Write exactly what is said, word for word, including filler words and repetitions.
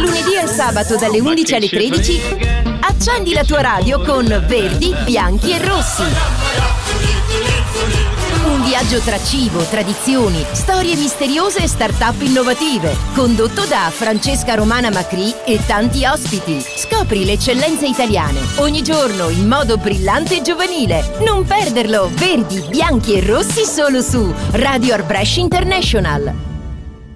lunedì al sabato dalle undici alle tredici, accendi la tua radio con Verdi, Bianchi e Rossi. Un viaggio tra cibo, tradizioni, storie misteriose e start-up innovative, condotto da Francesca Romana Macri e tanti ospiti. Scopri le eccellenze italiane, ogni giorno in modo brillante e giovanile. Non perderlo, Verdi, Bianchi e Rossi solo su Radio Art Brescia International.